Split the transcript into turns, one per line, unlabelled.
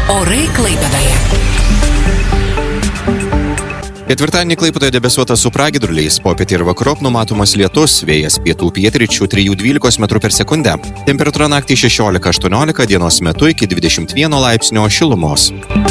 Orai Klaipėdoje.
Ketvirtadienį Klaipėdoje debesuota su pragiedruliais, popietį ir vakarop numatomas lietus, vėjas pietų pietryčių 3–12 m/s. Temperatūra naktį 16–18, dienos metu iki 21 laipsnio šilumos.